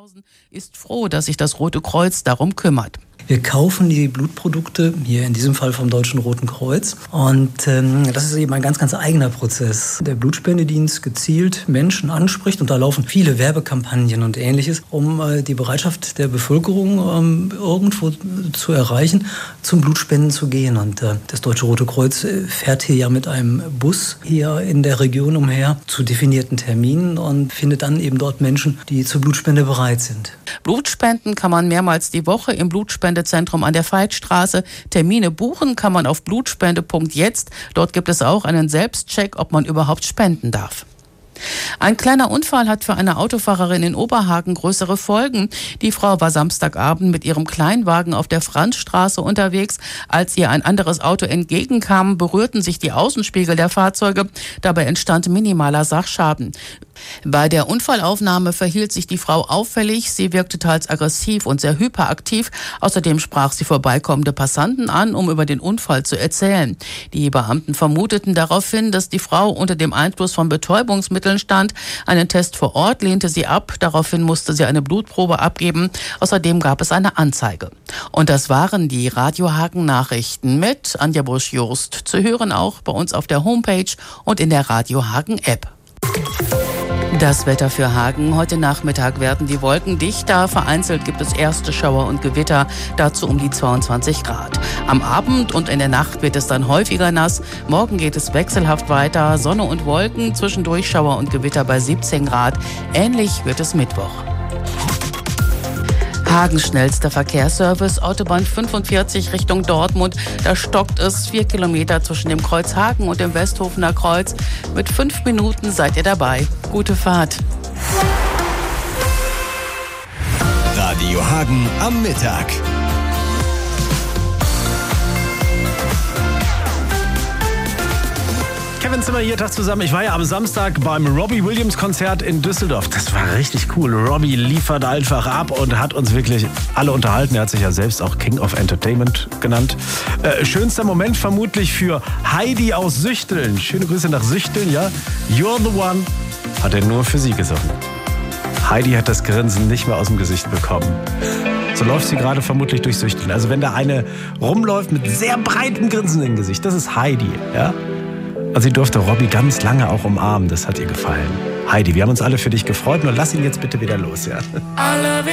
Oberhausen ist froh, dass sich das Rote Kreuz darum kümmert. Wir kaufen die Blutprodukte, hier in diesem Fall vom Deutschen Roten Kreuz. Und das ist eben ein ganz, ganz eigener Prozess. Der Blutspendedienst gezielt Menschen anspricht und da laufen viele Werbekampagnen und Ähnliches, um die Bereitschaft der Bevölkerung irgendwo zu erreichen, zum Blutspenden zu gehen. Und das Deutsche Rote Kreuz fährt hier ja mit einem Bus hier in der Region umher zu definierten Terminen und findet dann eben dort Menschen, die zur Blutspende bereit sind. Blutspenden kann man mehrmals die Woche im Blutspendezentrum an der Veitstraße. Termine buchen kann man auf blutspende.jetzt. Dort gibt es auch einen Selbstcheck, ob man überhaupt spenden darf. Ein kleiner Unfall hat für eine Autofahrerin in Oberhagen größere Folgen. Die Frau war Samstagabend mit ihrem Kleinwagen auf der Franzstraße unterwegs. Als ihr ein anderes Auto entgegenkam, berührten sich die Außenspiegel der Fahrzeuge. Dabei entstand minimaler Sachschaden. Bei der Unfallaufnahme verhielt sich die Frau auffällig. Sie wirkte teils aggressiv und sehr hyperaktiv. Außerdem sprach sie vorbeikommende Passanten an, um über den Unfall zu erzählen. Die Beamten vermuteten daraufhin, dass die Frau unter dem Einfluss von Betäubungsmitteln stand. Einen Test vor Ort lehnte sie ab. Daraufhin musste sie eine Blutprobe abgeben. Außerdem gab es eine Anzeige. Und das waren die Radio Hagen Nachrichten mit Anja Busch-Jurst. Zu hören auch bei uns auf der Homepage und in der Radio Hagen App. Das Wetter für Hagen. Heute Nachmittag werden die Wolken dichter. Vereinzelt gibt es erste Schauer und Gewitter. Dazu um die 22 Grad. Am Abend und in der Nacht wird es dann häufiger nass. Morgen geht es wechselhaft weiter. Sonne und Wolken, zwischendurch Schauer und Gewitter bei 17 Grad. Ähnlich wird es Mittwoch. Hagens schnellster Verkehrsservice, Autobahn 45 Richtung Dortmund. Da stockt es 4 Kilometer zwischen dem Kreuz Hagen und dem Westhofener Kreuz. Mit 5 Minuten seid ihr dabei. Gute Fahrt. Radio Hagen am Mittag. Kevin Zimmer hier, Tag zusammen. Ich war ja am Samstag beim Robbie Williams Konzert in Düsseldorf. Das war richtig cool. Robbie liefert einfach ab und hat uns wirklich alle unterhalten. Er hat sich ja selbst auch King of Entertainment genannt. Schönster Moment vermutlich für Heidi aus Süchteln. Schöne Grüße nach Süchteln, ja. You're the one hat er nur für sie gesungen. Heidi hat das Grinsen nicht mehr aus dem Gesicht bekommen. So läuft sie gerade vermutlich durch Süchteln. Also wenn da eine rumläuft mit sehr breitem Grinsen im Gesicht, das ist Heidi, ja. Und sie durfte Robbie ganz lange auch umarmen. Das hat ihr gefallen. Heidi, wir haben uns alle für dich gefreut. Nur lass ihn jetzt bitte wieder los, ja.